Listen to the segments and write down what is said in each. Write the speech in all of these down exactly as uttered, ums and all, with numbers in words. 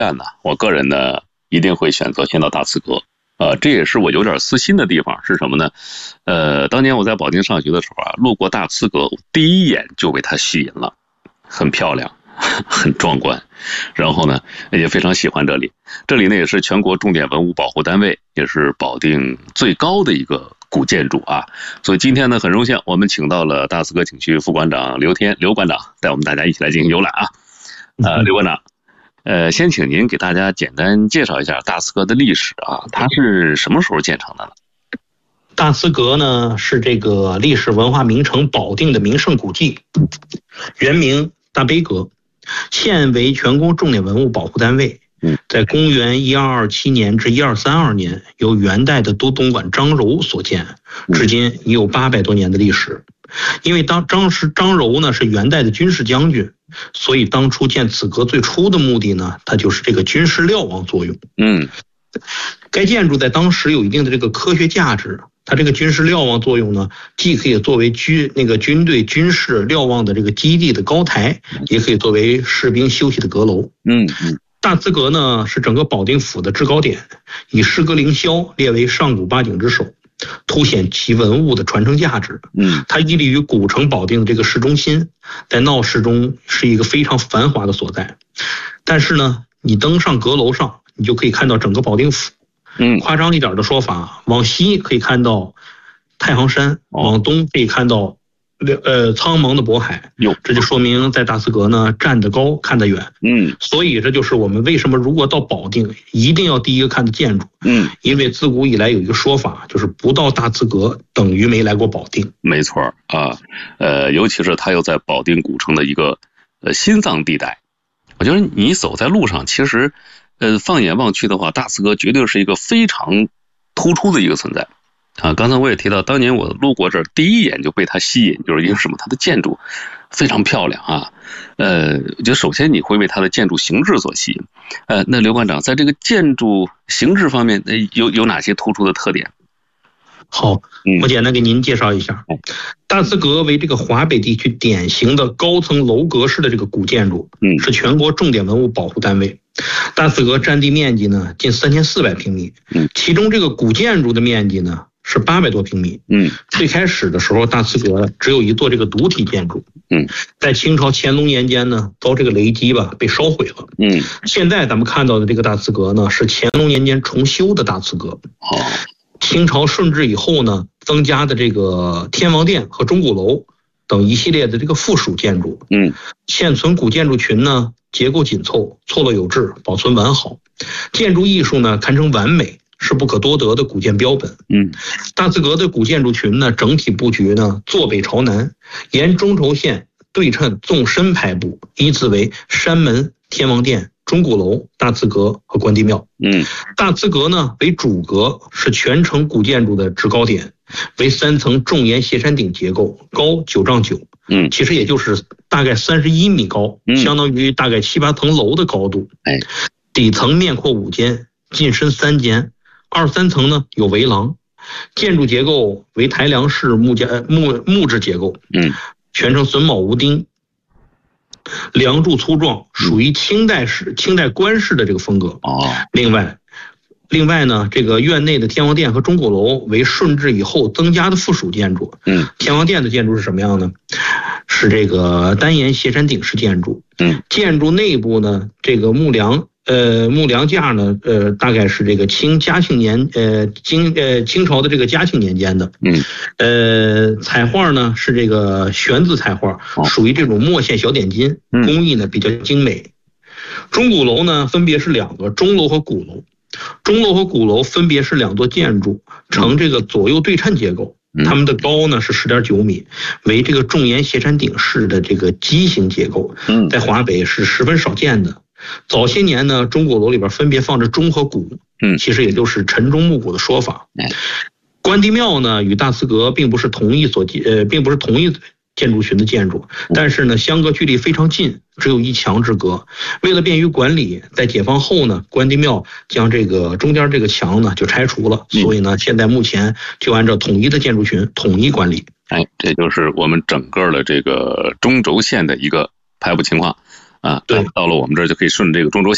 站呢，我个人呢一定会选择先到大慈阁。呃，这也是我有点私心的地方是什么呢？呃，当年我在保定上学的时候啊，路过大慈阁，第一眼就被它吸引了，很漂亮，很壮观。然后呢，也非常喜欢这里。这里呢也是全国重点文物保护单位，也是保定最高的一个古建筑啊。所以今天呢，很荣幸我们请到了大慈阁景区副馆长刘天刘馆长，带我们大家一起来进行游览啊。呃，刘馆长。呃，先请您给大家简单介绍一下大慈阁的历史啊，它是什么时候建成的呢？ 大慈阁呢是这个历史文化名城保定的名胜古迹，原名大悲阁，现为全国重点文物保护单位。在公元一二二七年至一二三二年，由元代的都董管张柔所建，至今已有八百多年的历史。因为当张时张柔呢是元代的军事将军，所以当初建此阁最初的目的呢，它就是这个军事瞭望作用。嗯，该建筑在当时有一定的这个科学价值。它这个军事瞭望作用呢，既可以作为军那个军队军事瞭望的这个基地的高台，也可以作为士兵休息的阁楼。嗯嗯。大慈阁呢是整个保定府的制高点，以诗歌凌霄列为上古八景之首，凸显其文物的传承价值。嗯，它屹立于古城保定的这个市中心，在闹市中是一个非常繁华的所在。但是呢，你登上阁楼上，你就可以看到整个保定府。嗯，夸张一点的说法，往西可以看到太行山，往东可以看到呃，苍茫的渤海，这就说明在大慈阁呢站得高看得远。嗯，所以这就是我们为什么如果到保定一定要第一个看的建筑。嗯，因为自古以来有一个说法，就是不到大慈阁等于没来过保定。 没错啊，呃，尤其是它又在保定古城的一个呃心脏地带。我觉得你走在路上，其实呃放眼望去的话，大慈阁绝对是一个非常突出的一个存在。啊，刚才我也提到，当年我路过这儿，第一眼就被它吸引，就是因为什么？它的建筑非常漂亮啊。呃，我觉得首先你会为它的建筑形制所吸引。呃，那刘馆长在这个建筑形制方面，呃、有有哪些突出的特点？ 好，我简单给您介绍一下。嗯、大慈阁为这个华北地区典型的高层楼阁式的这个古建筑，嗯，是全国重点文物保护单位。大慈阁占地面积呢近三千四百平米，嗯，其中这个古建筑的面积呢是八百多平米。嗯，最开始的时候，大慈阁只有一座这个独体建筑。嗯，在清朝乾隆年间呢，遭这个雷击吧，被烧毁了。嗯，现在咱们看到的这个大慈阁呢，是乾隆年间重修的大慈阁。哦，清朝顺治以后呢，增加的这个天王殿和钟鼓楼等一系列的这个附属建筑。嗯，现存古建筑群呢，结构紧凑，错落有致，保存完好，建筑艺术呢堪称完美。是不可多得的古建标本。嗯，大慈阁的古建筑群呢，整体布局呢坐北朝南，沿中轴线对称纵深排布，依次为山门、天王殿、钟鼓楼、大慈阁和关帝庙。嗯，大慈阁呢为主阁，是全城古建筑的制高点，为三层重檐斜山顶结构，高九丈九。嗯，其实也就是大概三十一米高，相当于大概七八层楼的高度。哎，底层面阔五间，进深三间。二三层呢有围廊，建筑结构为抬梁式木架木木质结构。嗯，全程榫卯无钉，梁柱粗壮，属于清代式清代官式的这个风格。哦，另外另外呢，这个院内的天王殿和钟鼓楼为顺治以后增加的附属建筑。嗯，天王殿的建筑是什么样呢？是这个单檐斜山顶式建筑。嗯，建筑内部呢，这个木梁。呃，木梁架呢，呃，大概是这个清嘉庆年，呃，清呃清朝的这个嘉庆年间的。嗯，呃，彩画呢是这个玄字彩画，属于这种墨线小点金，工艺呢比较精美。钟鼓楼呢分别是两个，钟楼和鼓楼。钟楼和鼓楼分别是两座建筑，呈这个左右对称结构。它们的高呢是 十点九米，为这个重檐斜山顶式的这个畸形结构，在华北是十分少见的。早些年呢，钟鼓楼里边分别放着钟和鼓，嗯，其实也就是晨钟暮鼓的说法。关帝庙呢与大慈阁并不是同一所呃，并不是同一建筑群的建筑，但是呢相隔距离非常近，只有一墙之隔。为了便于管理，在解放后呢，关帝庙将这个中间这个墙呢就拆除了，所以呢现在目前就按照统一的建筑群统一管理。 哎，这就是我们整个的这个中轴线的一个排布情况。啊，对，到了我们这儿就可以顺着这个中轴线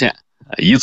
以